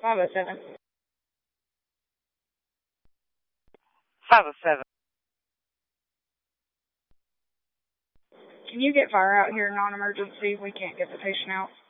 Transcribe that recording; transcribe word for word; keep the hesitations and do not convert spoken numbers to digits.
five oh seven. five oh seven. Can you get fire out here, non-emergency? We can't get the patient out.